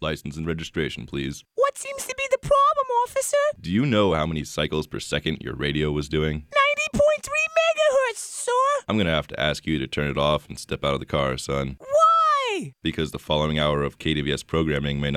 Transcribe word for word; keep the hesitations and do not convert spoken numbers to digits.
license and registration, please. What seems to be the problem, officer? Do you know how many cycles per second your radio was doing? ninety point three megahertz, sir. I'm gonna have to ask you to turn it off and step out of the car, son. Why? Because the following hour of K D V S programming may not